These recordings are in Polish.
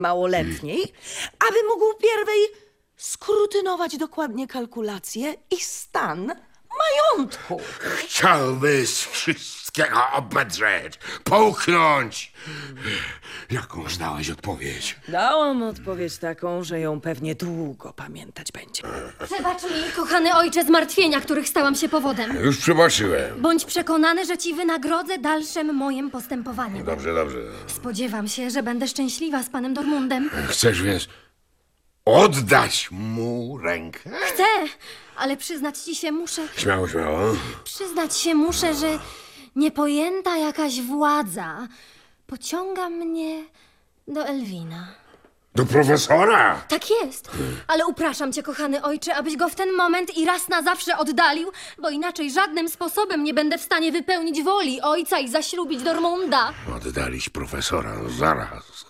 małoletniej, aby mógł pierwej skrutynować dokładnie kalkulacje i stan majątku. Chciałbyś wszystkiego obedrzeć, połknąć. Jakąż dałeś odpowiedź? Dałam odpowiedź taką, że ją pewnie długo pamiętać będzie. Przebacz mi, kochany ojcze, zmartwienia, których stałam się powodem. Już przebaczyłem. Bądź przekonany, że ci wynagrodzę dalszym moim postępowaniem. Dobrze, dobrze. Spodziewam się, że będę szczęśliwa z panem Dormundem. Chcesz więc oddać mu rękę? Chcę, ale przyznać ci się muszę... Śmiało, śmiało. Przyznać się muszę, że niepojęta jakaś władza pociąga mnie do Elwina. Do profesora? Tak jest, ale upraszam cię, kochany ojcze, abyś go w ten moment i raz na zawsze oddalił, bo inaczej żadnym sposobem nie będę w stanie wypełnić woli ojca i zaślubić Dormunda. Oddalić profesora, zaraz.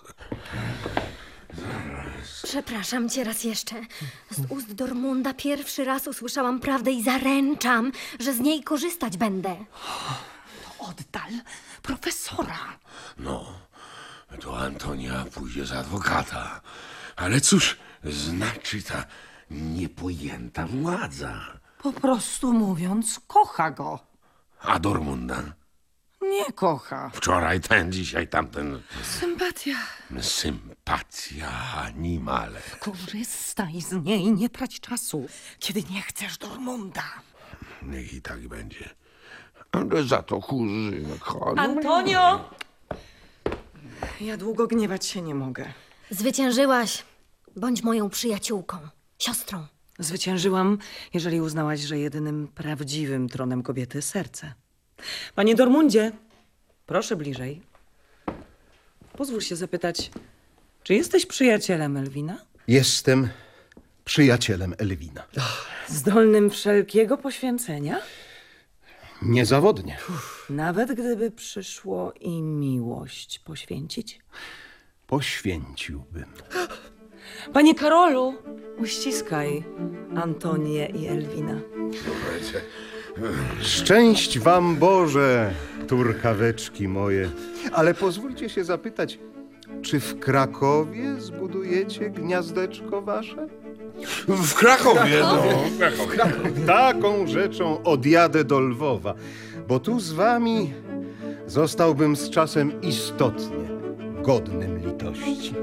Przepraszam cię raz jeszcze. Z ust Dormunda pierwszy raz usłyszałam prawdę i zaręczam, że z niej korzystać będę. Oddal profesora. No, to Antonia pójdzie za adwokata. Ale cóż znaczy ta niepojęta władza? Po prostu mówiąc, kocha go. A Dormunda? Nie kocha. Wczoraj ten, dzisiaj tamten. Sympatia. Sympatia, animale. Korzystaj z niej, nie trać czasu, kiedy nie chcesz Dormunda. Niech i tak będzie. Ale za to kuzynka. Antonio! Ja długo gniewać się nie mogę. Zwyciężyłaś. Bądź moją przyjaciółką, siostrą. Zwyciężyłam, jeżeli uznałaś, że jedynym prawdziwym tronem kobiety serce. Panie Dormundzie, proszę bliżej. Pozwól się zapytać, czy jesteś przyjacielem Elwina? Jestem przyjacielem Elwina. Zdolnym wszelkiego poświęcenia? Niezawodnie. Nawet gdyby przyszło i miłość poświęcić? Poświęciłbym. Panie Karolu, uściskaj Antonię i Elwina. Szczęść wam Boże, turkaweczki moje. Ale pozwólcie się zapytać, czy w Krakowie zbudujecie gniazdeczko wasze? W Krakowie, no. W Krakowie. Taką rzeczą odjadę do Lwowa, bo tu z wami zostałbym z czasem istotnie godnym litości.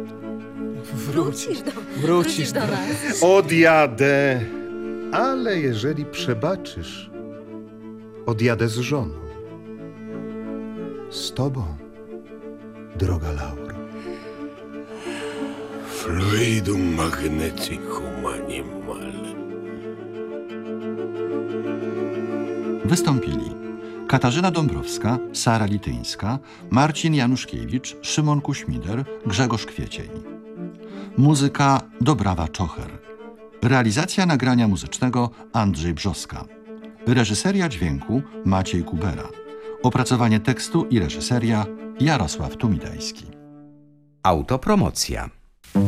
Wrócisz do nas. Odjadę, ale jeżeli przebaczysz, odjadę z żoną. Z tobą, droga Lauro. Fluidum magneticum animale. Wystąpili Katarzyna Dąbrowska, Sara Lityńska, Marcin Januszkiewicz, Szymon Kuśmider, Grzegorz Kwiecień. Muzyka Dobrawa Czocher. Realizacja nagrania muzycznego Andrzej Brzoska. Reżyseria dźwięku Maciej Kubera. Opracowanie tekstu i reżyseria Jarosław Tumidajski. Autopromocja.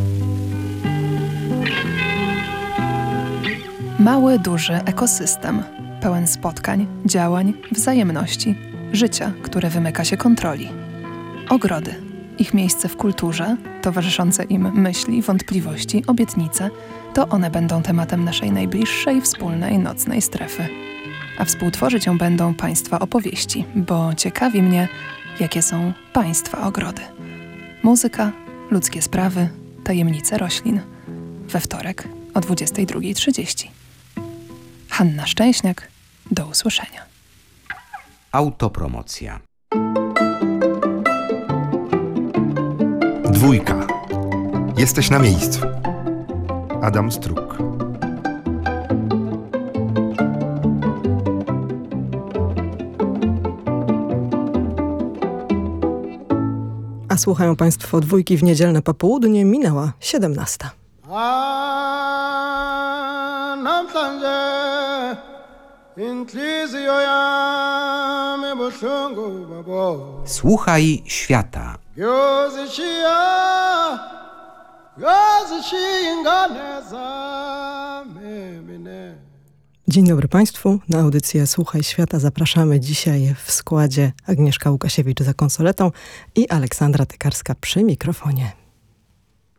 Mały, duży ekosystem, pełen spotkań, działań, wzajemności, życia, które wymyka się kontroli. Ogrody, ich miejsce w kulturze, towarzyszące im myśli, wątpliwości, obietnice, to one będą tematem naszej najbliższej wspólnej nocnej strefy. A współtworzyć ją będą Państwa opowieści, bo ciekawi mnie, jakie są Państwa ogrody. Muzyka, ludzkie sprawy, tajemnice roślin. We wtorek o 22:30. Hanna Szczęśniak, do usłyszenia. Autopromocja. Dwójka. Jesteś na miejscu. Adam Struk. A słuchają Państwo Dwójki w niedzielne popołudnie, minęła 17. Słuchaj świata. Dzień dobry Państwu. Na audycję Słuchaj Świata zapraszamy dzisiaj w składzie Agnieszka Łukasiewicz za konsoletą i Aleksandra Tykarska przy mikrofonie.